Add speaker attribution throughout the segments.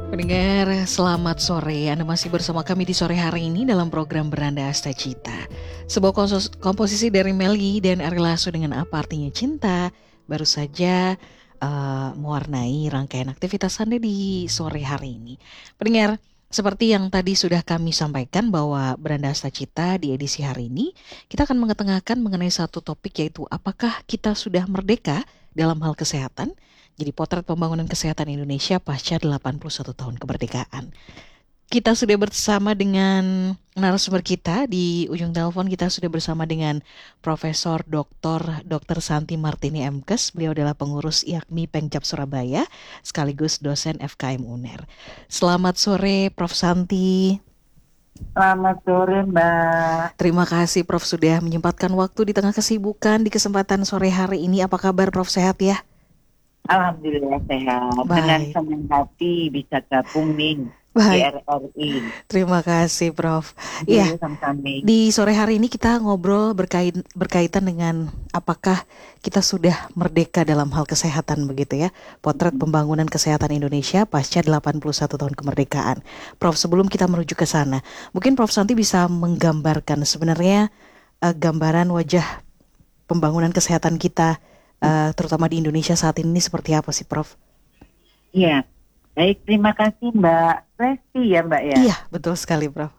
Speaker 1: Pendengar, selamat sore. Anda masih bersama kami di sore hari ini dalam program Beranda Asta Cita. Sebuah komposisi dari Meli dan Ari Lasso dengan Apa Artinya Cinta baru saja mewarnai rangkaian aktivitas Anda di sore hari ini. Pendengar, seperti yang tadi sudah kami sampaikan bahwa Beranda Asta Cita di edisi hari ini, kita akan mengetengahkan mengenai satu topik, yaitu apakah kita sudah merdeka dalam hal kesehatan. Jadi potret pembangunan kesehatan Indonesia pasca 81 tahun kemerdekaan. Kita sudah bersama dengan narasumber kita di ujung telepon. Kita sudah bersama dengan Profesor Dr. Santi Martini MKes. Beliau adalah pengurus IAKMI Pengcap Surabaya sekaligus dosen FKM UNER. Selamat sore Prof. Santi.
Speaker 2: Selamat sore, Mbak.
Speaker 1: Terima kasih Prof sudah menyempatkan waktu di tengah kesibukan di kesempatan sore hari ini. Apa kabar Prof, sehat ya?
Speaker 2: Alhamdulillah sehat.
Speaker 1: Baik.
Speaker 2: Dengan senang hati bisa gabung nih di RRI.
Speaker 1: Terima kasih Prof. Iya, di sore hari ini kita ngobrol berkaitan dengan apakah kita sudah merdeka dalam hal kesehatan begitu ya. Potret pembangunan kesehatan Indonesia pasca 81 tahun kemerdekaan. Prof, sebelum kita menuju ke sana, mungkin Prof Santi bisa menggambarkan sebenarnya gambaran wajah pembangunan kesehatan kita terutama di Indonesia saat ini seperti apa sih Prof?
Speaker 2: Iya, baik, terima kasih Mbak Resti ya Mbak ya.
Speaker 1: Iya, betul sekali Prof.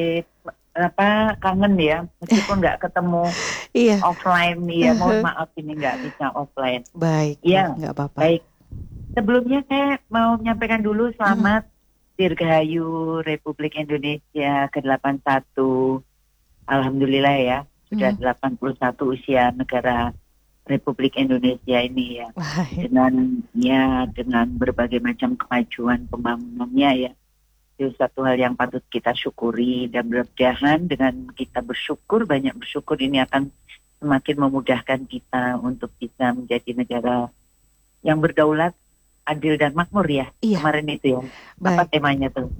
Speaker 2: Kangen ya, meskipun nggak ketemu offline ya, mohon maaf ini nggak bisa offline.
Speaker 1: Baik,
Speaker 2: ya,
Speaker 1: nggak apa-apa.
Speaker 2: Baik, sebelumnya saya mau menyampaikan dulu selamat Dirgahayu Republik Indonesia ke-81. Alhamdulillah ya, sudah 81 usia negara Republik Indonesia ini ya. Dengan berbagai macam kemajuan pembangunannya ya. Itu satu hal yang patut kita syukuri, dan mudah-mudahan dengan kita banyak bersyukur ini akan semakin memudahkan kita untuk bisa menjadi negara yang berdaulat, adil dan makmur ya. Iya. Kemarin itu ya. Apa temanya tuh?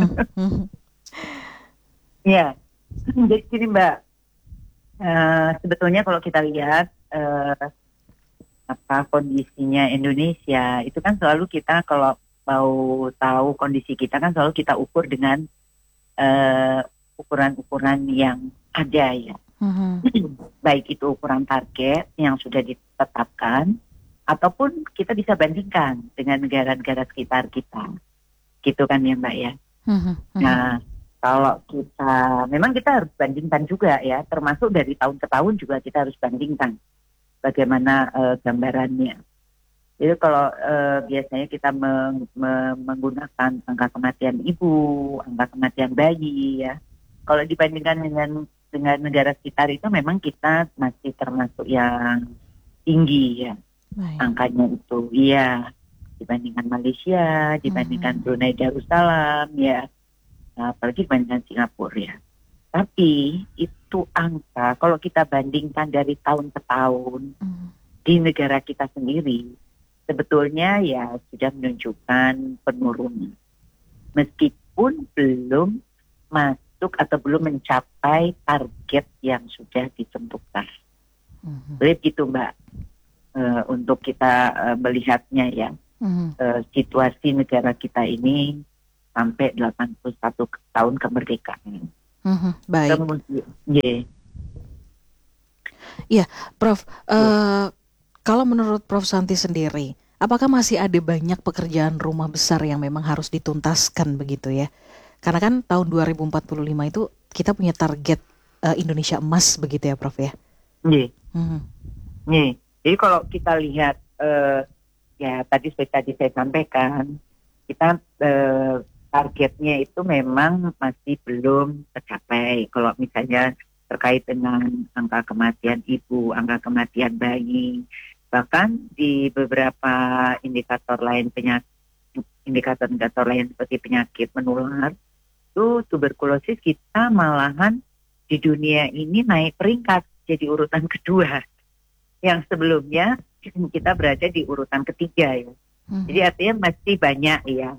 Speaker 2: Ya. Jadi gini Mbak, sebetulnya kalau kita lihat kondisinya Indonesia itu kan selalu kita kalau mau tahu kondisi kita kan selalu kita ukur dengan ukuran-ukuran yang ada ya. Baik itu ukuran target yang sudah ditetapkan ataupun kita bisa bandingkan dengan negara-negara sekitar kita, gitu kan ya Mbak ya. Nah, kalau memang kita harus bandingkan juga ya, termasuk dari tahun ke tahun juga kita harus bandingkan bagaimana gambarannya. Jadi kalau biasanya kita menggunakan angka kematian ibu, angka kematian bayi ya. Kalau dibandingkan dengan negara sekitar itu memang kita masih termasuk yang tinggi ya. Angkanya itu iya, dibandingkan Malaysia, dibandingkan Brunei Darussalam ya. Apalagi dibandingkan Singapura ya. Tapi itu angka kalau kita bandingkan dari tahun ke tahun di negara kita sendiri, sebetulnya ya sudah menunjukkan penurunan. Meskipun belum masuk atau belum mencapai target yang sudah ditentukan. Begitu Mbak, untuk kita melihatnya ya, situasi negara kita ini sampai 81 tahun kemerdekaan.
Speaker 1: Baik. Iya, Prof. Kalau menurut Prof Santi sendiri, apakah masih ada banyak pekerjaan rumah besar yang memang harus dituntaskan begitu ya? Karena kan tahun 2045 itu kita punya target Indonesia emas begitu ya, Prof ya?
Speaker 2: Iya. Jadi kalau kita lihat ya tadi saya sampaikan, kita targetnya itu memang masih belum tercapai. Kalau misalnya terkait dengan angka kematian ibu, angka kematian bayi, bahkan di beberapa indikator lain indikator lain seperti penyakit menular, itu tuberkulosis kita malahan di dunia ini naik peringkat jadi urutan kedua. Yang sebelumnya kita berada di urutan ketiga ya. Jadi artinya masih banyak ya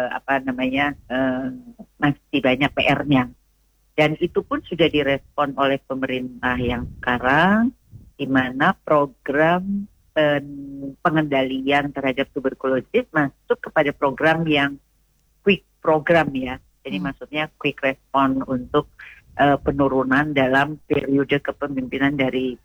Speaker 2: masih banyak PR-nya, dan itu pun sudah direspon oleh pemerintah yang sekarang, di mana program pengendalian terhadap tuberkulosis masuk kepada program yang program ya. Jadi maksudnya quick response untuk penurunan dalam periode kepemimpinan dari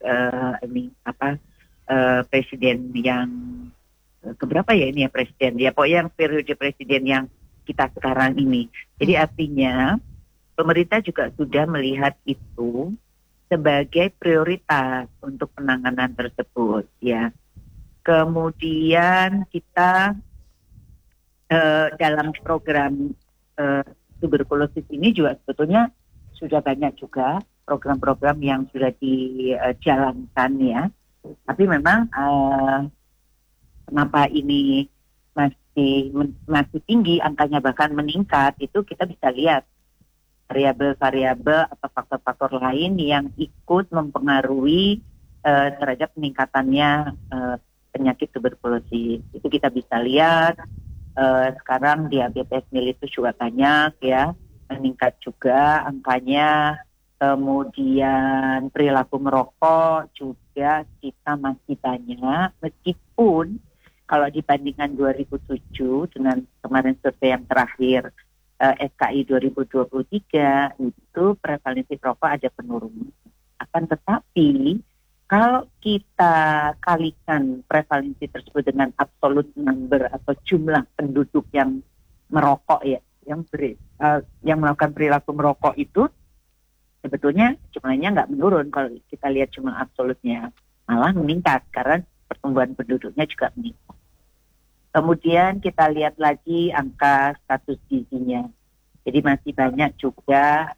Speaker 2: presiden yang keberapa ya ini ya presiden ya, pokoknya yang periode presiden yang kita sekarang ini. Jadi artinya pemerintah juga sudah melihat itu sebagai prioritas untuk penanganan tersebut ya. Kemudian kita dalam program tuberkulosis ini juga sebetulnya sudah banyak juga program-program yang sudah dijalankan ya. Tapi memang kenapa ini masih tinggi, angkanya bahkan meningkat, itu kita bisa lihat variabel-variabel atau faktor-faktor lain yang ikut mempengaruhi terhadap peningkatannya penyakit tuberkulosis. Itu kita bisa lihat sekarang diabetes mellitus juga banyak ya, meningkat juga angkanya. Kemudian perilaku merokok juga kita masih banyak, meskipun kalau dibandingkan 2007 dengan kemarin survei yang terakhir SKI 2023 itu prevalensi rokok ada penurunan. Akan tetapi kalau kita kalikan prevalensi tersebut dengan absolute number atau jumlah penduduk yang merokok ya, yang melakukan perilaku merokok itu sebetulnya jumlahnya nggak menurun kalau kita lihat jumlah absolutnya, malah meningkat karena pertumbuhan penduduknya juga meningkat. Kemudian kita lihat lagi angka status gizinya. Jadi masih banyak juga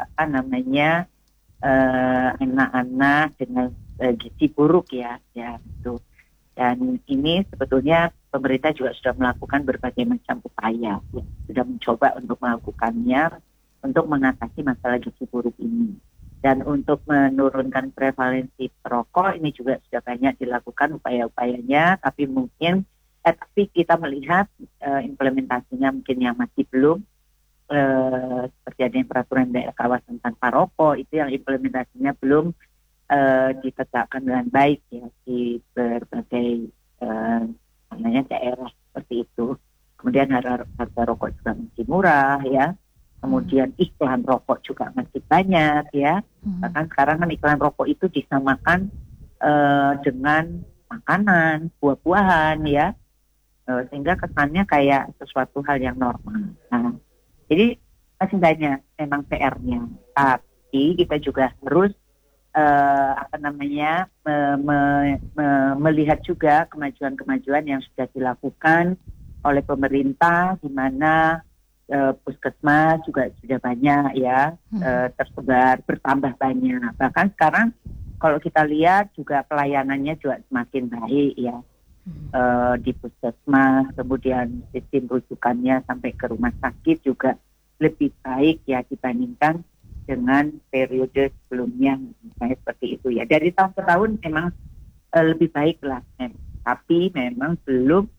Speaker 2: anak-anak dengan gizi buruk ya itu. Dan ini sebetulnya pemerintah juga sudah melakukan berbagai macam upaya, ya, sudah mencoba untuk melakukannya untuk mengatasi masalah gizi buruk ini. Dan untuk menurunkan prevalensi perokok ini juga sudah banyak dilakukan upaya-upayanya, tapi kita melihat implementasinya mungkin yang masih belum, seperti adanya peraturan daerah kawasan tanpa rokok, itu yang implementasinya belum ditegakkan dengan baik ya di berbagai daerah seperti itu. Kemudian harga rokok juga masih murah ya. Kemudian iklan rokok juga masih banyak ya. Bahkan sekarang kan iklan rokok itu disamakan dengan makanan, buah-buahan ya. Sehingga kesannya kayak sesuatu hal yang normal. Nah, jadi masih banyak memang PR-nya. Tapi kita juga harus melihat juga kemajuan-kemajuan yang sudah dilakukan oleh pemerintah, di mana puskesmas juga sudah banyak ya tersebar, bertambah banyak. Bahkan sekarang kalau kita lihat juga pelayanannya juga semakin baik ya di puskesmas, kemudian sistem rujukannya sampai ke rumah sakit juga lebih baik ya dibandingkan dengan periode sebelumnya, misalnya seperti itu ya. Dari tahun ke tahun memang lebih baik lah, tapi memang belum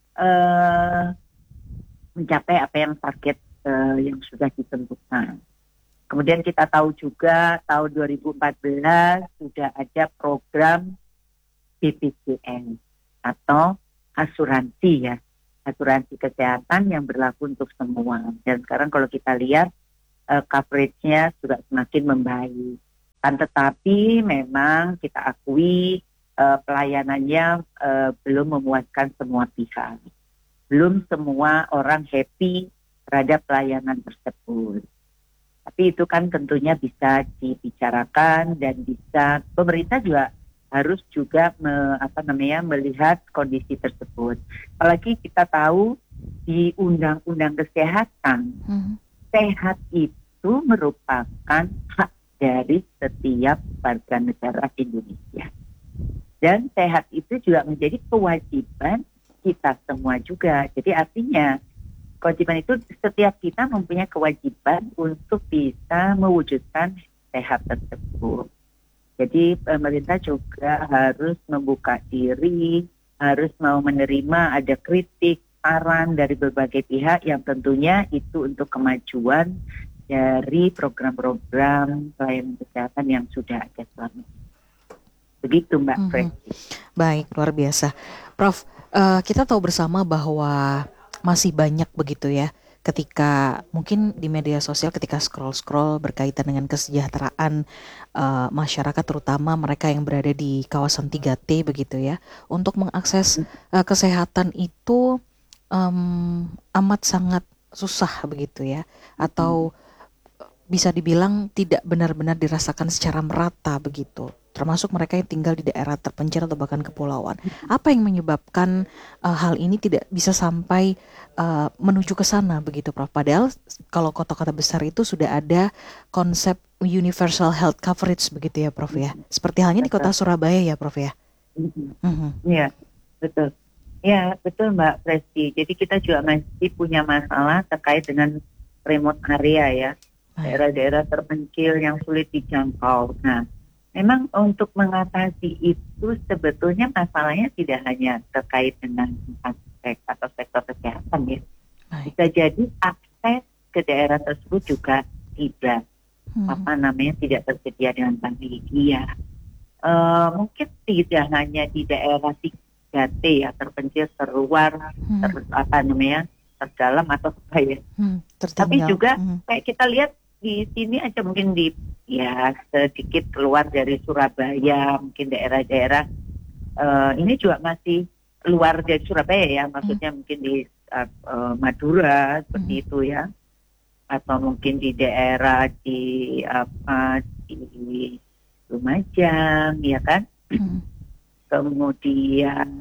Speaker 2: mencapai apa yang target yang sudah ditentukan. Kemudian kita tahu juga tahun 2014 sudah ada program BPJS atau asuransi kesehatan yang berlaku untuk semua. Dan sekarang kalau kita lihat coverage-nya juga semakin membaik. Tetapi memang kita akui pelayanannya belum memuaskan semua pihak. Belum semua orang happy terhadap pelayanan tersebut. Tapi itu kan tentunya bisa dibicarakan dan bisa pemerintah juga harus juga melihat kondisi tersebut. Apalagi kita tahu di Undang-Undang Kesehatan, sehat itu merupakan hak dari setiap warga negara Indonesia. Dan sehat itu juga menjadi kewajiban kita semua juga. Jadi artinya kewajiban itu setiap kita mempunyai kewajiban untuk bisa mewujudkan sehat tersebut. Jadi pemerintah juga harus membuka diri, harus mau menerima ada kritik, saran dari berbagai pihak yang tentunya itu untuk kemajuan dari program-program pelayanan kesehatan yang sudah ada selama ini. Begitu Mbak Freddy.
Speaker 1: Baik, luar biasa. Prof, kita tahu bersama bahwa masih banyak begitu ya ketika mungkin di media sosial ketika scroll-scroll berkaitan dengan kesejahteraan masyarakat, terutama mereka yang berada di kawasan 3T begitu ya, untuk mengakses kesehatan itu amat sangat susah begitu ya, atau bisa dibilang tidak benar-benar dirasakan secara merata begitu, termasuk mereka yang tinggal di daerah terpencil atau bahkan kepulauan. Apa yang menyebabkan hal ini tidak bisa sampai menuju ke sana begitu, Prof? Padahal kalau kota-kota besar itu sudah ada konsep universal health coverage begitu ya, Prof ya. Seperti halnya di kota Surabaya ya, Prof ya.
Speaker 2: Iya, betul. Ya, betul Mbak Presti. Jadi kita juga masih punya masalah terkait dengan remote area ya. Daerah-daerah terpencil yang sulit dijangkau. Nah, memang untuk mengatasi itu sebetulnya masalahnya tidak hanya terkait dengan aspek atau sektor kesehatan ya. Bisa jadi akses ke daerah tersebut juga tidak tidak tersedia dengan baik. Iya. Mungkin tidak hanya di daerah 3T ya, terpencil, terluar, terdalam atau apa ya. Tapi juga kayak kita lihat di sini aja, mungkin di ya sedikit keluar dari Surabaya, mungkin daerah-daerah ini juga masih luar dari Surabaya ya, maksudnya mungkin di Madura seperti itu ya, atau mungkin di daerah di Lumajang ya kan, kemudian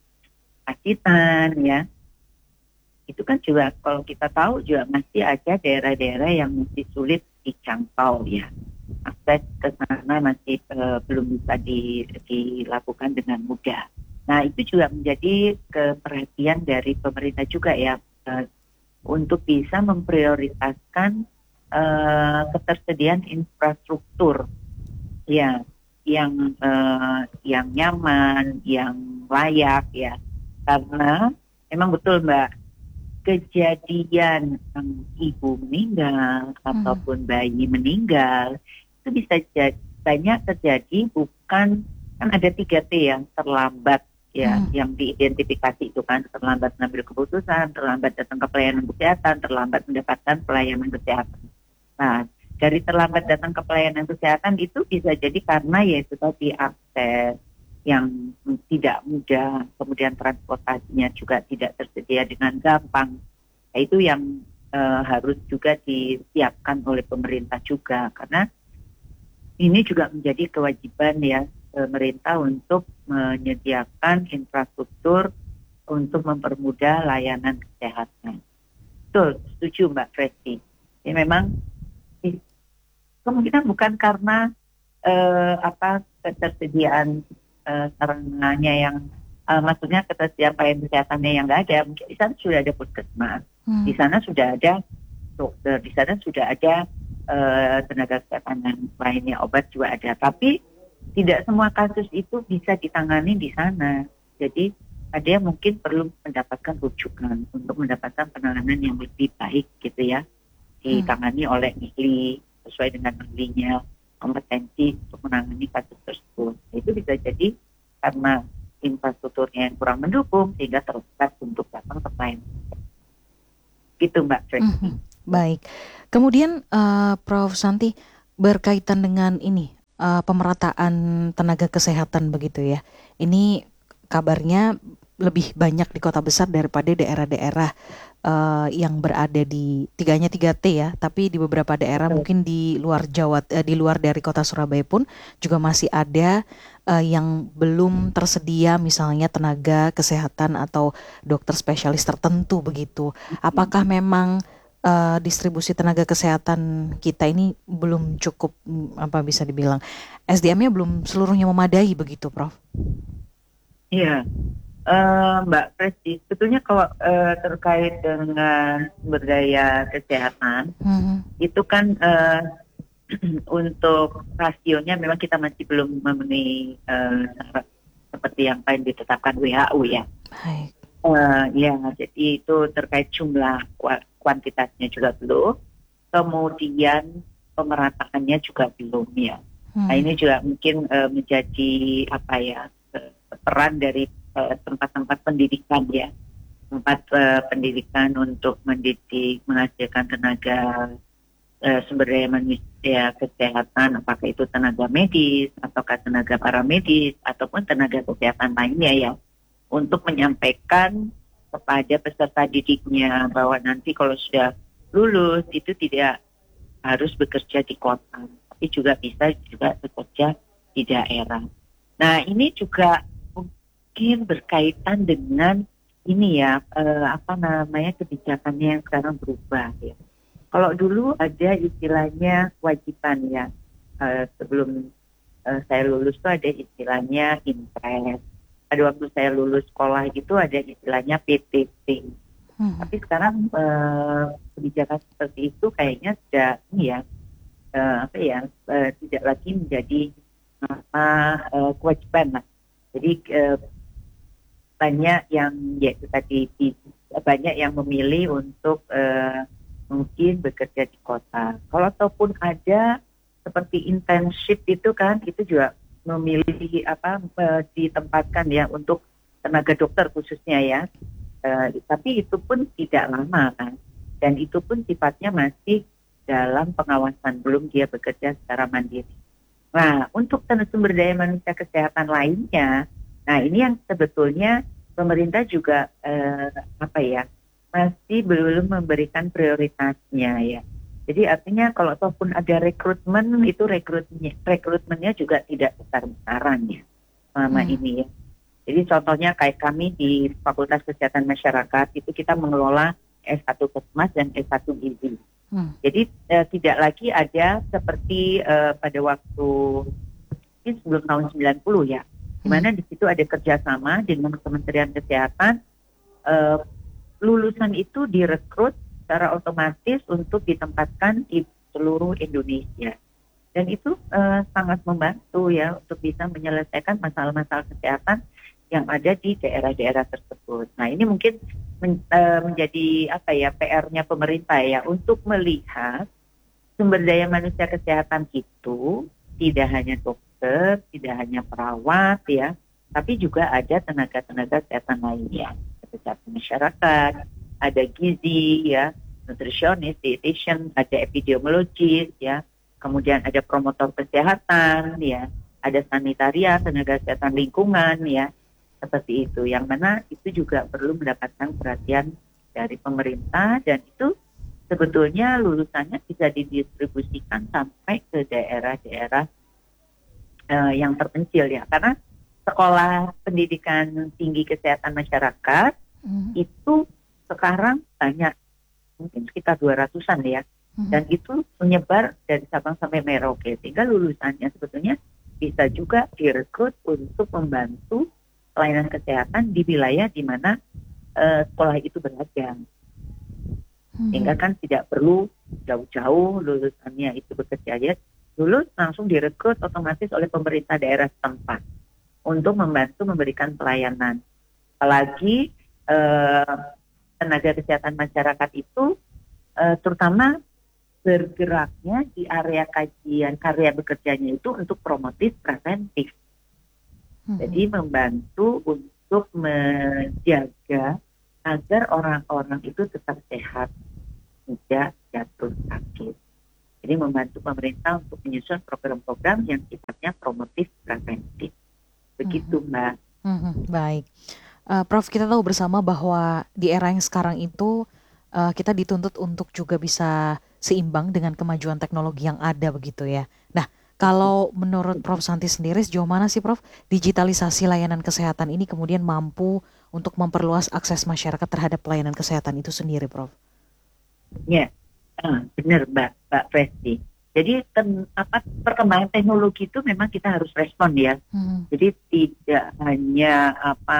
Speaker 2: Pacitan ya. Itu kan juga kalau kita tahu juga masih ada daerah-daerah yang masih sulit dijangkau ya. Akses ke sana masih belum bisa dilakukan dengan mudah. Nah, itu juga menjadi perhatian dari pemerintah juga ya, untuk bisa memprioritaskan ketersediaan infrastruktur ya yang nyaman, yang layak ya. Karena memang betul Mbak, kejadian ibu meninggal ataupun bayi meninggal itu bisa banyak terjadi, bukan kan ada 3T yang terlambat ya, yang diidentifikasi itu kan, terlambat mengambil keputusan, terlambat datang ke pelayanan kesehatan, terlambat mendapatkan pelayanan kesehatan. Nah, dari terlambat datang ke pelayanan kesehatan itu bisa jadi karena yaitu tadi akses yang tidak mudah, kemudian transportasinya juga tidak tersedia dengan gampang. Nah, itu yang harus juga disiapkan oleh pemerintah juga, karena ini juga menjadi kewajiban ya pemerintah untuk menyediakan infrastruktur untuk mempermudah layanan kesehatan. Betul, setuju Mbak Presti. Ini memang kemungkinan bukan karena ketersediaan sarananya yang maksudnya ketersediaan pelayanan kesehatannya yang nggak ada. Mungkin di sana sudah ada puskesmas, di sana sudah ada dokter, di sana sudah ada tenaga kesehatan yang lainnya, obat juga ada. Tapi tidak semua kasus itu bisa ditangani di sana. Jadi ada yang mungkin perlu mendapatkan rujukan untuk mendapatkan penanganan yang lebih baik gitu ya, ditangani oleh ahli sesuai dengan ahlinya, kompetensi untuk menangani kasus tersebut. Itu bisa jadi karena infrastrukturnya yang kurang mendukung sehingga terlambat untuk datang ke pelayanan. Gitu Mbak Tracy.
Speaker 1: Baik. Kemudian Prof. Santi, berkaitan dengan ini pemerataan tenaga kesehatan begitu ya. Ini kabarnya lebih banyak di kota besar daripada daerah-daerah yang berada di 3T ya, tapi di beberapa daerah mungkin di luar Jawa, di luar dari kota Surabaya pun juga masih ada yang belum tersedia misalnya tenaga kesehatan atau dokter spesialis tertentu begitu. Apakah memang distribusi tenaga kesehatan kita ini belum cukup, bisa dibilang SDM-nya belum seluruhnya memadai begitu, Prof?
Speaker 2: Iya. Mbak Presti, sebetulnya kalau terkait dengan sumber daya kesehatan, itu kan untuk rasionya memang kita masih belum memenuhi syarat seperti yang paling ditetapkan WHO ya.
Speaker 1: Baik.
Speaker 2: Ya, jadi itu terkait jumlah, kuantitasnya juga belum, kemudian pemerataannya juga belum ya. Nah, ini juga mungkin menjadi peran dari tempat-tempat pendidikan ya, tempat pendidikan untuk mendidik, menghasilkan tenaga sumber daya manusia kesehatan, apakah itu tenaga medis, ataukah tenaga paramedis, ataupun tenaga kesehatan lainnya ya, untuk menyampaikan kepada peserta didiknya bahwa nanti kalau sudah lulus itu tidak harus bekerja di kota, tapi juga bisa juga bekerja di daerah. Nah, ini juga mungkin berkaitan dengan ini ya, kebijakannya yang sekarang berubah ya. Kalau dulu ada istilahnya kewajiban ya, sebelum saya lulus tuh ada istilahnya impres. Pada waktu saya lulus sekolah itu ada istilahnya PTP. Tapi sekarang kebijakan seperti itu kayaknya sudah tidak lagi menjadi kewajiban lah. Jadi banyak yang memilih untuk mungkin bekerja di kota. Kalau ataupun ada seperti internship itu kan, itu juga memilih ditempatkan ya untuk tenaga dokter khususnya ya. Tapi itu pun tidak lama kan, dan itu pun sifatnya masih dalam pengawasan, belum dia bekerja secara mandiri. Nah, untuk sumber daya manusia kesehatan lainnya, nah ini yang sebetulnya pemerintah juga masih belum memberikan prioritasnya ya. Jadi artinya kalau ataupun ada rekrutmen, itu rekrutmennya juga tidak besar-besaran ya selama ini ya. Jadi contohnya kayak kami di Fakultas Kesehatan Masyarakat itu kita mengelola S1 Kesmas dan S1 Gizi. Jadi tidak lagi ada seperti pada waktu sebelum tahun 90 ya, di mana di situ ada kerjasama dengan Kementerian Kesehatan. Lulusan itu direkrut secara otomatis untuk ditempatkan di seluruh Indonesia. Dan itu sangat membantu ya untuk bisa menyelesaikan masalah-masalah kesehatan yang ada di daerah-daerah tersebut. Nah, ini mungkin menjadi PR-nya pemerintah ya, untuk melihat sumber daya manusia kesehatan itu tidak hanya dokter, tidak hanya perawat ya, tapi juga ada tenaga-tenaga kesehatan lainnya. Kesehatan masyarakat, ada gizi ya, nutrisionis, dietitian, ada epidemiologis ya, kemudian ada promotor kesehatan ya, ada sanitaria, tenaga kesehatan lingkungan ya, seperti itu, yang mana itu juga perlu mendapatkan perhatian dari pemerintah, dan itu sebetulnya lulusannya bisa didistribusikan sampai ke daerah-daerah yang terpencil ya, karena sekolah pendidikan tinggi kesehatan masyarakat itu sekarang banyak, mungkin sekitar 200-an ya, dan itu menyebar dari Sabang sampai Merauke, sehingga lulusannya sebetulnya bisa juga direkrut untuk membantu pelayanan kesehatan di wilayah di mana sekolah itu berada. Sehingga kan tidak perlu jauh-jauh lulusannya itu bekerja, ya lulus langsung direkrut otomatis oleh pemerintah daerah setempat untuk membantu memberikan pelayanan. Apalagi tenaga kesehatan masyarakat itu terutama bergeraknya di area kajian karya bekerjanya itu untuk promotif preventif. Jadi membantu untuk menjaga agar orang-orang itu tetap sehat, tidak jatuh sakit. Jadi membantu pemerintah untuk menyusun program-program yang sifatnya promotif preventif. Begitu, Mbak.
Speaker 1: Baik. Prof, kita tahu bersama bahwa di era yang sekarang itu kita dituntut untuk juga bisa seimbang dengan kemajuan teknologi yang ada begitu ya. Nah, kalau menurut Prof Santi sendiri, sejauh mana sih Prof digitalisasi layanan kesehatan ini kemudian mampu untuk memperluas akses masyarakat terhadap pelayanan kesehatan itu sendiri, Prof?
Speaker 2: Ya, benar Mbak Presti. Jadi perkembangan teknologi itu memang kita harus respon ya. Jadi tidak hanya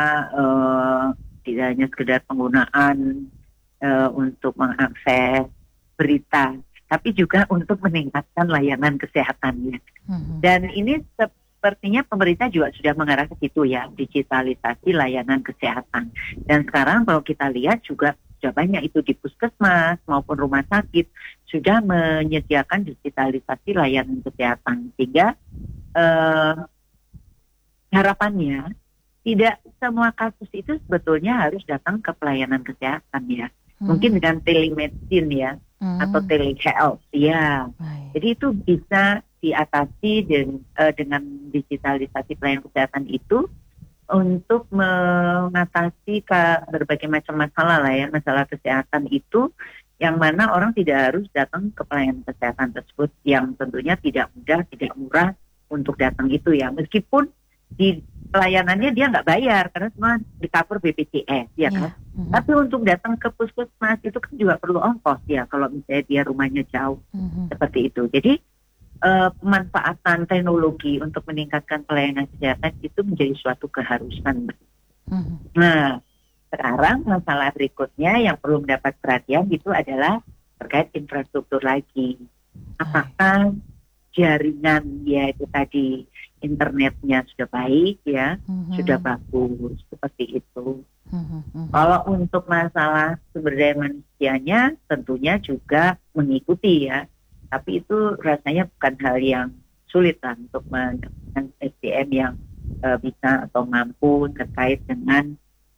Speaker 2: sekedar penggunaan untuk mengakses berita, tapi juga untuk meningkatkan layanan kesehatannya. Dan ini sepertinya pemerintah juga sudah mengarah ke situ ya, digitalisasi layanan kesehatan. Dan sekarang kalau kita lihat juga sudah banyak itu di puskesmas maupun rumah sakit sudah menyediakan digitalisasi layanan kesehatan, sehingga harapannya tidak semua kasus itu sebetulnya harus datang ke pelayanan kesehatan ya. Mungkin dengan telemedicine ya, atau telehealth ya. Jadi itu bisa diatasi dengan digitalisasi pelayanan kesehatan itu untuk mengatasi berbagai macam masalah lah ya, masalah kesehatan itu yang mana orang tidak harus datang ke pelayanan kesehatan tersebut yang tentunya tidak mudah, tidak murah untuk datang itu ya. Meskipun di pelayanannya dia nggak bayar karena semua di-cover BPJS ya kan. Tapi untuk datang ke puskesmas itu kan juga perlu ongkos ya kalau misalnya dia rumahnya jauh seperti itu. Jadi pemanfaatan teknologi untuk meningkatkan pelayanan kesehatan itu menjadi suatu keharusan. Nah, sekarang masalah berikutnya yang perlu mendapat perhatian itu adalah terkait infrastruktur lagi. Apakah jaringan ya itu tadi internetnya sudah baik ya, sudah bagus seperti itu. Kalau untuk masalah sumber daya manusianya tentunya juga mengikuti ya. Tapi itu rasanya bukan hal yang sulit lah untuk mendapatkan SDM yang bisa atau mampu terkait dengan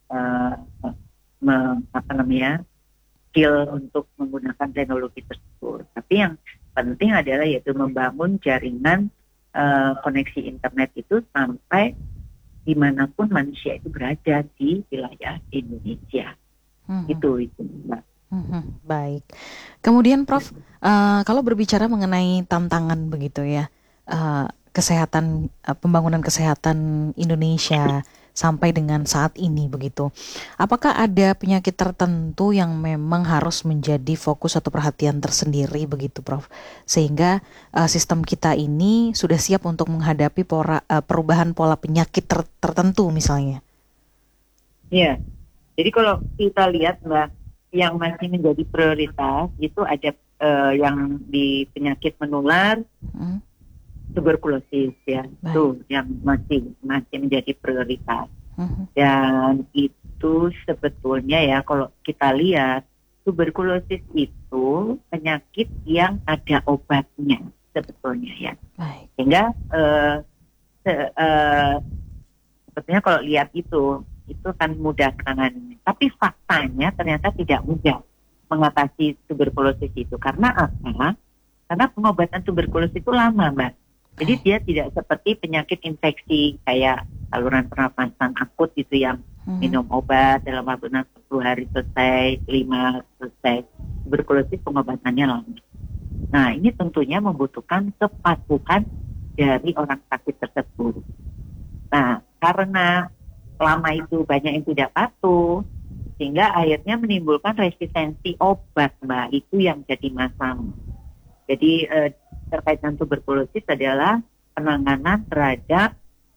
Speaker 2: skill untuk menggunakan teknologi tersebut. Tapi yang penting adalah yaitu membangun jaringan koneksi internet itu sampai dimanapun manusia itu berada di wilayah Indonesia. Itu Mbak.
Speaker 1: Baik. Kemudian Prof, kalau berbicara mengenai tantangan begitu ya, kesehatan, pembangunan kesehatan Indonesia sampai dengan saat ini begitu. Apakah ada penyakit tertentu yang memang harus menjadi fokus atau perhatian tersendiri begitu Prof? Sehingga sistem kita ini sudah siap untuk menghadapi perubahan pola penyakit tertentu misalnya.
Speaker 2: Iya. Jadi kalau kita lihat Mbak, yang masih menjadi prioritas itu ada yang di penyakit menular, tuberkulosis ya. Itu yang masih menjadi prioritas. Dan itu sebetulnya ya kalau kita lihat tuberkulosis itu penyakit yang ada obatnya sebetulnya ya. Sehingga sebetulnya kalau lihat itu kan mudah penanganannya. Tapi faktanya ternyata tidak mudah mengatasi tuberkulosis itu. Karena apa? Karena pengobatan tuberkulosis itu lama, Mbak. Jadi dia tidak seperti penyakit infeksi kayak saluran pernapasan akut itu yang minum obat dalam waktu 10 hari selesai, 5 selesai. Tuberkulosis pengobatannya lama. Nah, ini tentunya membutuhkan kepatuhan dari orang sakit tersebut. Nah, karena lama itu banyak yang tidak patuh, sehingga akhirnya menimbulkan resistensi obat, Mbak. Itu yang jadi masalah. Jadi terkait dengan tuberkulosis adalah penanganan terhadap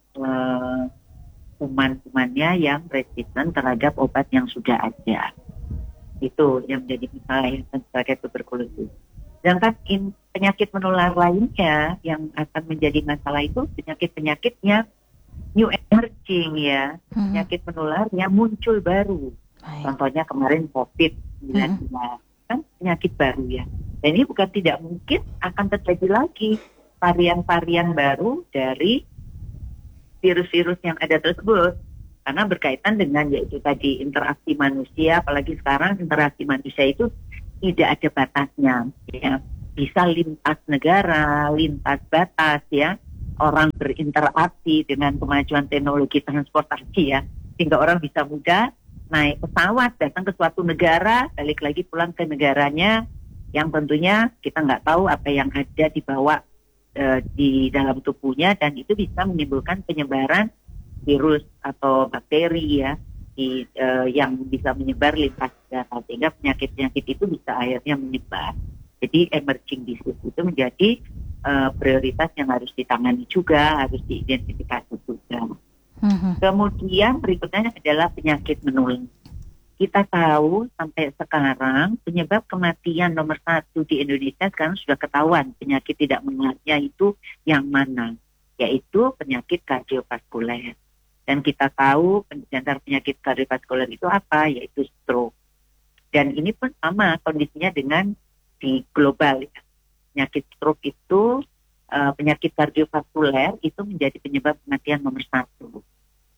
Speaker 2: kuman-kumannya yang resisten terhadap obat yang sudah ada. Itu yang menjadi masalah yang terkait tuberkulosis. Sedangkan penyakit menular lainnya yang akan menjadi masalah itu penyakit-penyakit yang new emerging ya, penyakit menularnya muncul baru. Contohnya kemarin COVID-19 kan penyakit baru ya. Dan ini bukan tidak mungkin akan terjadi lagi varian-varian baru dari virus-virus yang ada tersebut. Karena berkaitan dengan yaitu tadi interaksi manusia, apalagi sekarang interaksi manusia itu tidak ada batasnya. Ya. Bisa lintas negara, lintas batas ya. Orang berinteraksi dengan kemajuan teknologi transportasi ya, sehingga orang bisa mudah naik pesawat, datang ke suatu negara, balik lagi pulang ke negaranya, yang tentunya kita nggak tahu apa yang ada dibawa di dalam tubuhnya, dan itu bisa menimbulkan penyebaran virus atau bakteri ya, yang bisa menyebar lintas negara, sehingga penyakit-penyakit itu bisa akhirnya menyebar. Jadi emerging disease itu menjadi prioritas yang harus ditangani juga, harus diidentifikasi juga. Kemudian berikutnya adalah penyakit menular. Kita tahu sampai sekarang penyebab kematian nomor 1 di Indonesia sekarang sudah ketahuan penyakit tidak menularnya itu yang mana, yaitu penyakit kardiovaskuler. Dan kita tahu antara penyakit kardiovaskuler itu apa, yaitu stroke. Dan ini pun sama kondisinya dengan di global ya. Penyakit stroke itu, penyakit kardiovaskuler itu menjadi penyebab kematian nomor 1.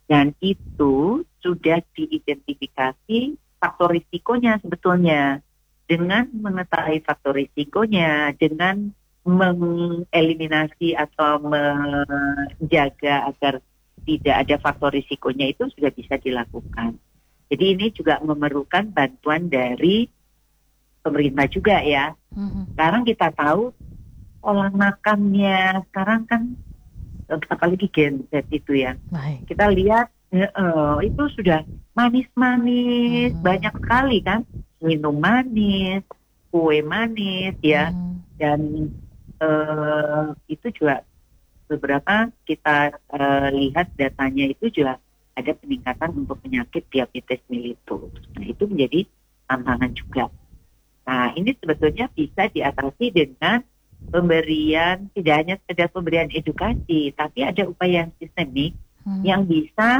Speaker 2: Dan itu sudah diidentifikasi faktor risikonya sebetulnya. Dengan mengetahui faktor risikonya, dengan mengeliminasi atau menjaga agar tidak ada faktor risikonya itu sudah bisa dilakukan. Jadi ini juga memerlukan bantuan dari pemerintah juga ya. Sekarang kita tahu olah makannya sekarang kan apalagi Gen Z itu ya.
Speaker 1: Baik.
Speaker 2: Kita lihat itu sudah manis-manis banyak sekali kan, minum manis, kue manis ya, dan itu juga beberapa kita lihat datanya itu juga ada peningkatan untuk penyakit diabetes mellitus. Nah itu menjadi tantangan juga. Nah ini sebetulnya bisa diatasi dengan pemberian, tidak hanya sekedar pemberian edukasi, tapi ada upaya yang sistemik yang bisa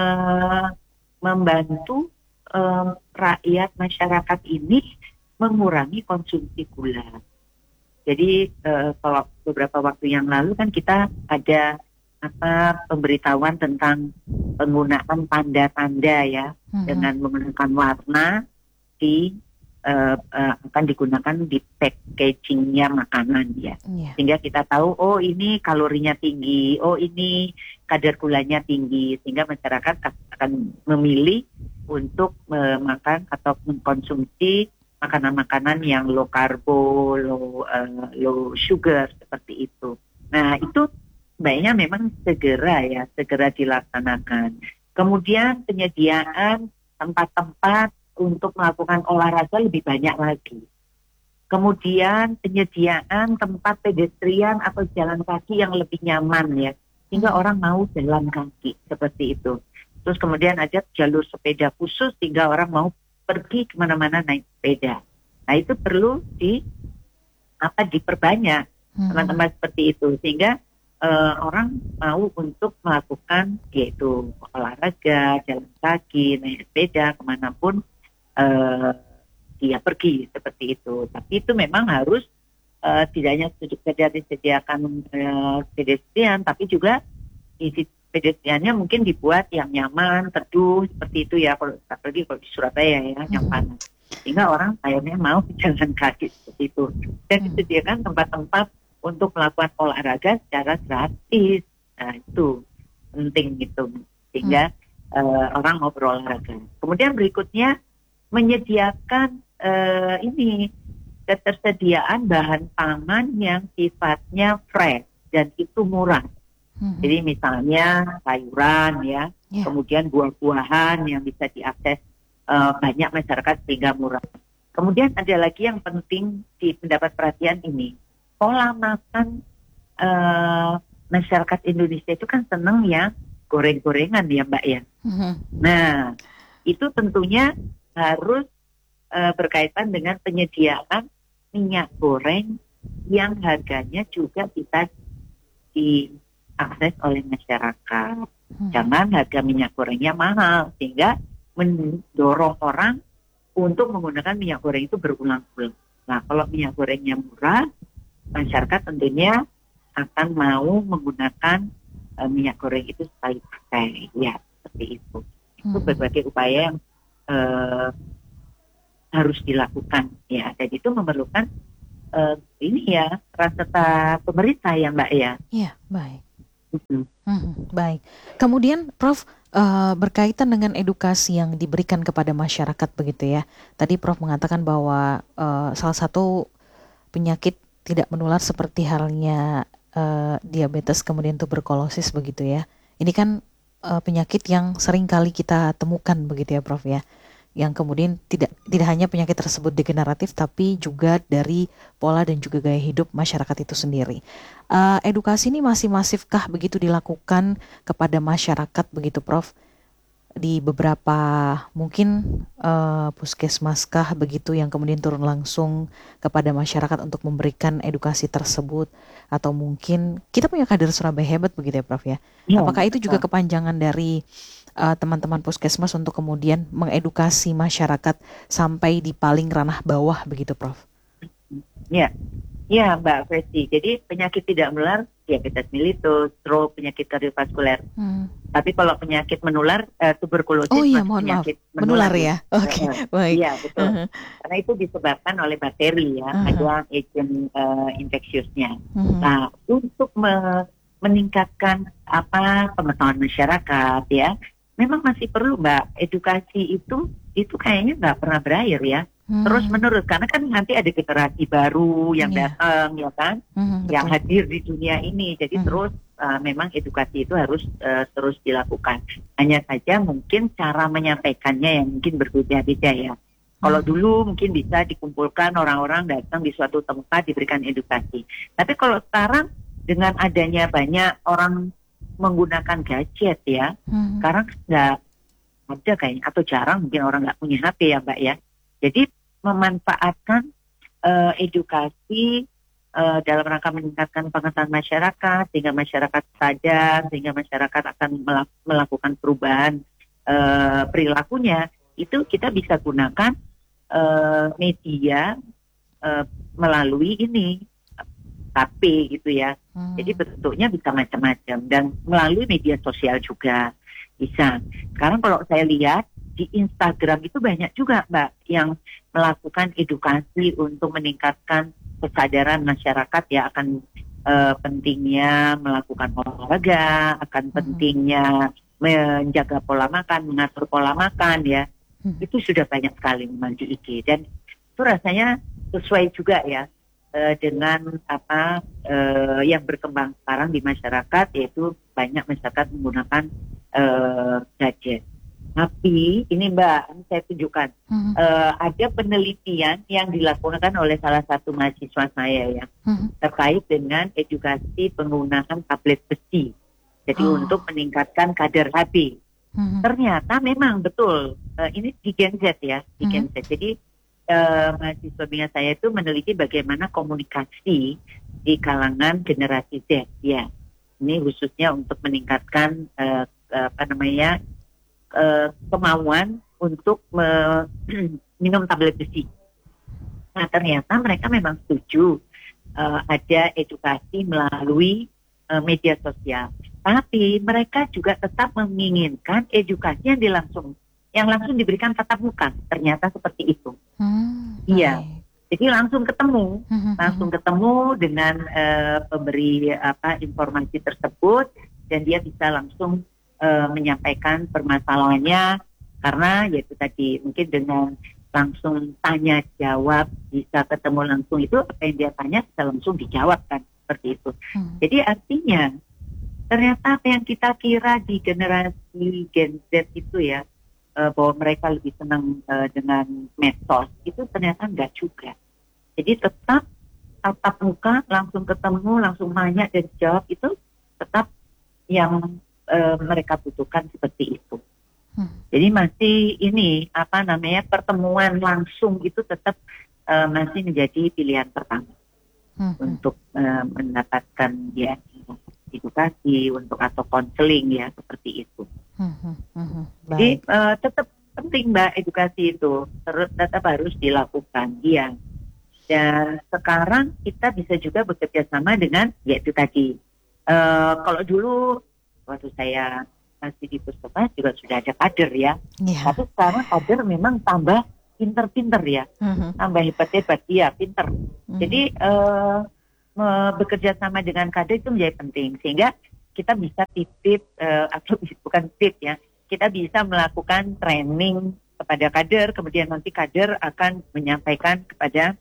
Speaker 2: membantu rakyat masyarakat ini mengurangi konsumsi gula. Jadi kalau beberapa waktu yang lalu kan kita ada pemberitahuan tentang penggunaan tanda-tanda ya, dengan menggunakan warna akan digunakan di packagingnya makanan ya, sehingga kita tahu oh ini kalorinya tinggi, oh ini kadar gulanya tinggi, sehingga masyarakat akan memilih untuk makan atau mengkonsumsi makanan-makanan yang low karbo, low sugar seperti itu. Nah itu sebaiknya memang segera dilaksanakan. Kemudian penyediaan tempat-tempat untuk melakukan olahraga lebih banyak lagi. Kemudian penyediaan tempat pedestrian atau jalan kaki yang lebih nyaman ya, sehingga orang mau jalan kaki seperti itu. Terus kemudian ada jalur sepeda khusus sehingga orang mau pergi kemana-mana naik sepeda. Nah itu perlu diperbanyak teman-teman seperti itu, sehingga orang mau untuk melakukan yaitu olahraga, jalan kaki, naik sepeda kemanapun dia pergi seperti itu. Tapi itu memang harus tidak hanya sekedar disediakan pedestrian, tapi juga pedestriannya mungkin dibuat yang nyaman, teduh seperti itu ya. Apalagi kalau di Surabaya ya, yang panas, sehingga orang akhirnya mau jalan kaki seperti itu. Dan disediakan tempat-tempat untuk melakukan olahraga secara gratis. Nah itu penting gitu, sehingga orang mau berolahraga. Kemudian berikutnya menyediakan ketersediaan bahan pangan yang sifatnya fresh dan itu murah. Jadi misalnya sayuran ya, kemudian buah-buahan yang bisa diakses banyak masyarakat sehingga murah. Kemudian ada lagi yang penting mendapat perhatian ini, pola makan masyarakat Indonesia itu kan seneng ya goreng-gorengan ya Mbak ya. Nah itu tentunya harus berkaitan dengan penyediaan minyak goreng yang harganya juga bisa diakses oleh masyarakat. Jangan harga minyak gorengnya mahal sehingga mendorong orang untuk menggunakan minyak goreng itu berulang-ulang. Nah kalau minyak gorengnya murah, masyarakat tentunya akan mau menggunakan minyak goreng itu sekali-sekali ya, seperti itu. Itu berbagai upaya yang harus dilakukan ya, dan itu memerlukan ini ya peran serta pemerintah ya Mbak ya.
Speaker 1: Iya, baik. Baik. Kemudian Prof, berkaitan dengan edukasi yang diberikan kepada masyarakat begitu ya. Tadi Prof mengatakan bahwa salah satu penyakit tidak menular seperti halnya diabetes kemudian tuberkulosis begitu ya. Ini kan penyakit yang sering kali kita temukan begitu ya Prof ya, yang kemudian tidak hanya penyakit tersebut degeneratif tapi juga dari pola dan juga gaya hidup masyarakat itu sendiri. Edukasi ini masih masifkah begitu dilakukan kepada masyarakat begitu Prof? Di beberapa mungkin puskesmaskah begitu yang kemudian turun langsung kepada masyarakat untuk memberikan edukasi tersebut, atau mungkin kita punya kader Surabaya hebat begitu ya Prof ya? Apakah itu juga kepanjangan dari teman-teman puskesmas untuk kemudian mengedukasi masyarakat sampai di paling ranah bawah begitu Prof?
Speaker 2: Ya Mbak Festi. Jadi penyakit tidak menular, diabetes mellitus, stroke, penyakit kardiovaskuler Tapi kalau penyakit menular, tuberkulosis
Speaker 1: Oh iya,
Speaker 2: masih
Speaker 1: mohon maaf.
Speaker 2: penyakit
Speaker 1: Menular
Speaker 2: menular ya.
Speaker 1: ya? Oke, baik.
Speaker 2: Iya betul.
Speaker 1: Uh-huh.
Speaker 2: Karena itu disebabkan oleh bakteri ya,
Speaker 1: Uh-huh.
Speaker 2: ada agent infeksiusnya.
Speaker 1: Uh-huh.
Speaker 2: Nah, untuk meningkatkan pengetahuan masyarakat ya, memang masih perlu Mbak, edukasi itu kayaknya nggak pernah berakhir ya. Terus menerus, karena kan nanti ada generasi baru yang datang ya kan, yang hadir di dunia ini. Jadi terus memang edukasi itu harus terus dilakukan. Hanya saja mungkin cara menyampaikannya yang mungkin berbeda-beda ya. Kalau dulu mungkin bisa dikumpulkan orang-orang datang di suatu tempat diberikan edukasi. Tapi kalau sekarang dengan adanya banyak orang menggunakan gadget ya, sekarang nggak ada kayaknya, atau jarang mungkin orang nggak punya HP ya Mbak ya. Jadi memanfaatkan edukasi dalam rangka meningkatkan pengetahuan masyarakat, sehingga masyarakat sadar, sehingga masyarakat akan melakukan perubahan perilakunya, itu kita bisa gunakan media melalui ini HP gitu ya. Jadi bentuknya bisa macam-macam, dan melalui media sosial juga bisa. Sekarang kalau saya lihat di Instagram itu banyak juga Mbak yang melakukan edukasi untuk meningkatkan kesadaran masyarakat ya akan pentingnya melakukan olahraga, akan pentingnya menjaga pola makan, mengatur pola makan ya. Itu sudah banyak sekali memang di IG, dan itu rasanya sesuai juga ya dengan yang berkembang sekarang di masyarakat, yaitu banyak masyarakat menggunakan gadget. Tapi ini Mbak, ini saya tunjukkan ada penelitian yang dilakukan oleh salah satu mahasiswa saya ya, terkait dengan edukasi penggunaan tablet besi. Jadi untuk meningkatkan kadar HP. Ternyata memang betul, ini di Gen Z ya, di Gen Z. Jadi mahasiswa binaan saya itu meneliti bagaimana komunikasi di kalangan generasi Z ya. Ini khususnya untuk meningkatkan kemauan untuk minum tablet besi. Nah ternyata mereka memang setuju ada edukasi melalui media sosial. Tapi mereka juga tetap menginginkan edukasi yang langsung diberikan tatap muka. Ternyata seperti itu. Iya. Jadi langsung ketemu dengan pemberi informasi tersebut, dan dia bisa langsung menyampaikan permasalahannya, karena yaitu tadi mungkin dengan langsung tanya jawab, bisa ketemu langsung, itu apa yang dia tanya bisa langsung dijawab kan, seperti itu. Jadi artinya ternyata apa yang kita kira di generasi Gen Z itu ya, bahwa mereka lebih senang dengan medsos, itu ternyata enggak juga. Jadi tetap tatap muka, langsung ketemu, langsung nanya dan jawab, itu tetap yang mereka butuhkan seperti itu. Jadi masih ini pertemuan langsung itu tetap masih menjadi pilihan pertama untuk mendapatkan ya edukasi atau konseling ya, seperti itu. Jadi tetap penting Mbak, edukasi itu tetap harus dilakukan ya. Dan sekarang kita bisa juga bekerja sama dengan yaitu tadi kalau dulu waktu saya masih di Puskesmas juga sudah ada kader ya. Tapi sekarang kader memang tambah pinter-pinter ya, tambah hebat-hebat, ya pinter. Jadi bekerja sama dengan kader itu menjadi penting, sehingga kita bisa titip atau bukan tip ya, kita bisa melakukan training kepada kader, kemudian nanti kader akan menyampaikan kepada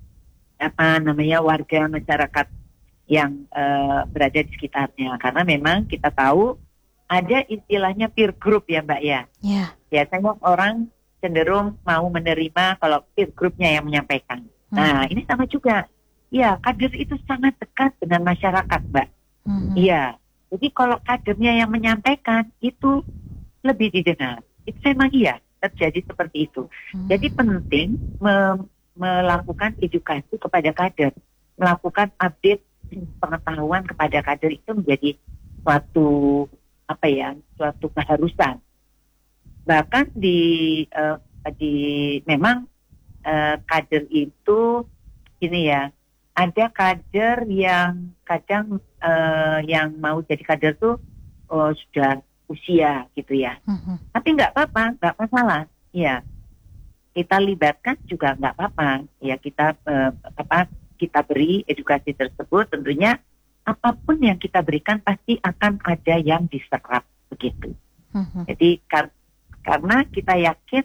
Speaker 2: warga masyarakat yang berada di sekitarnya. Karena memang kita tahu ada istilahnya peer group ya Mbak ya. Biasanya orang cenderung mau menerima kalau peer groupnya yang menyampaikan. Nah ini sama juga. Ya, kader itu sangat dekat dengan masyarakat Mbak. Iya. Jadi kalau kadernya yang menyampaikan itu lebih didengar. Itu memang iya terjadi seperti itu. Jadi penting melakukan edukasi kepada kader, melakukan update pengetahuan kepada kader, itu menjadi suatu keharusan. Bahkan memang kader itu ini ya, ada kader yang kadang yang mau jadi kader tuh sudah usia gitu ya. Tapi nggak apa-apa, nggak masalah. Ya, kita libatkan juga nggak apa-apa. Ya, kita beri edukasi tersebut, tentunya apapun yang kita berikan pasti akan ada yang diserap begitu. Jadi karena kita yakin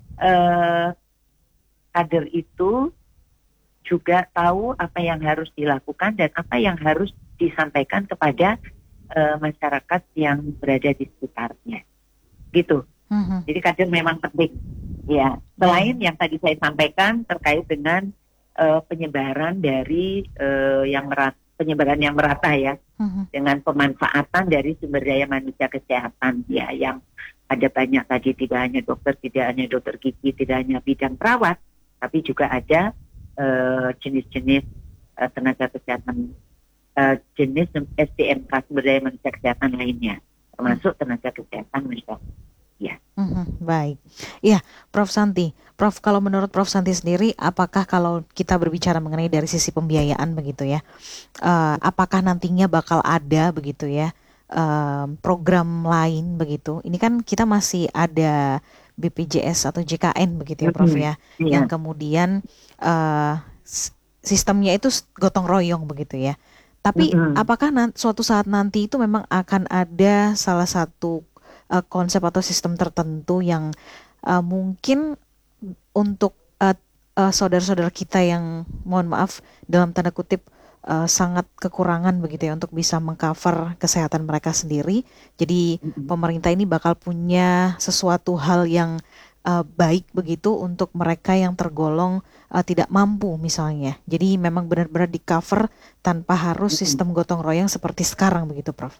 Speaker 2: kader itu juga tahu apa yang harus dilakukan dan apa yang harus disampaikan kepada masyarakat yang berada di sekitarnya, gitu. Jadi kader memang penting. Ya, selain yang tadi saya sampaikan terkait dengan penyebaran dari penyebaran yang merata ya, dengan pemanfaatan dari sumber daya manusia kesehatan ya, yang ada banyak tadi, tidak hanya dokter, tidak hanya dokter gigi, tidak hanya bidang perawat, tapi juga ada jenis-jenis tenaga kesehatan, jenis SDMK, sumber daya manusia kesehatan lainnya, termasuk tenaga kesehatan manusia. Ya.
Speaker 1: Baik. Iya, Prof. Santi. Prof, kalau menurut Prof. Santi sendiri, apakah kalau kita berbicara mengenai dari sisi pembiayaan begitu ya, apakah nantinya bakal ada begitu ya program lain begitu? Ini kan kita masih ada BPJS atau JKN begitu ya, Prof ya, yang kemudian sistemnya itu gotong royong begitu ya. Tapi apakah suatu saat nanti itu memang akan ada salah satu konsep atau sistem tertentu yang mungkin untuk saudara-saudara kita yang, mohon maaf dalam tanda kutip, sangat kekurangan begitu ya untuk bisa mengcover kesehatan mereka sendiri. Jadi pemerintah ini bakal punya sesuatu hal yang baik begitu untuk mereka yang tergolong tidak mampu misalnya. Jadi memang benar-benar di cover tanpa harus sistem gotong royong seperti sekarang begitu, Prof.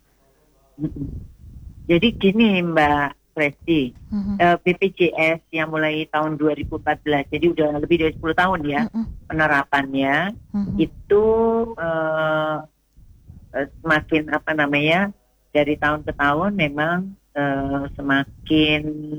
Speaker 2: Jadi gini Mbak Presti, BPJS yang mulai tahun 2014, jadi udah lebih dari 10 tahun ya penerapannya, itu semakin dari tahun ke tahun memang semakin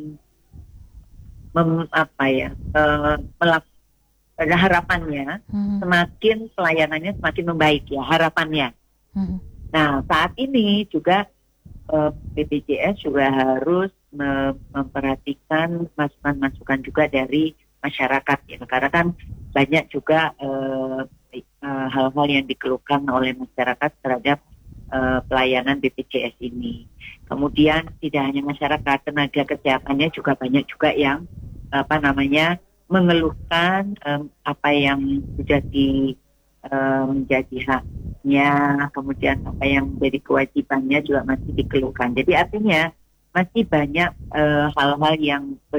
Speaker 2: harapannya semakin pelayanannya semakin membaik ya, harapannya. Nah, saat ini juga BPJS juga harus memperhatikan masukan-masukan juga dari masyarakat ya, karena kan banyak juga hal-hal yang dikeluhkan oleh masyarakat terhadap pelayanan BPJS ini. Kemudian tidak hanya masyarakat, tenaga kesehatannya juga banyak juga yang mengeluhkan apa yang sudah menjadi haknya, kemudian apa yang menjadi kewajibannya juga masih dikeluhkan. Jadi artinya masih banyak hal-hal yang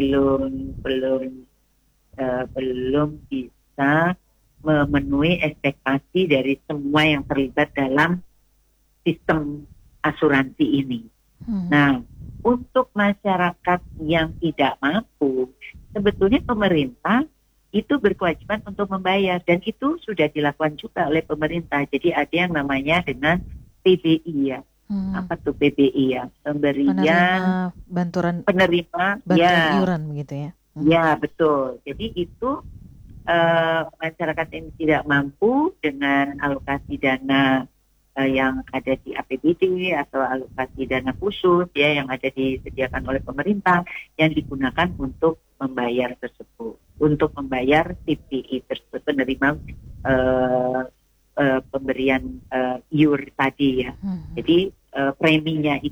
Speaker 2: belum bisa memenuhi ekspektasi dari semua yang terlibat dalam sistem asuransi ini. Nah, untuk masyarakat yang tidak mampu, sebetulnya pemerintah itu berkewajiban untuk membayar, dan itu sudah dilakukan juga oleh pemerintah. Jadi ada yang namanya dengan PBI ya. Apa tuh PBI ya? Penerima
Speaker 1: iuran begitu ya.
Speaker 2: Ya, betul. Jadi itu masyarakat yang tidak mampu dengan alokasi dana yang ada di APBD atau alokasi dana khusus ya yang ada disediakan oleh pemerintah yang digunakan untuk membayar tersebut, untuk membayar PPI tersebut, penerima pemberian iur tadi ya. Jadi preminya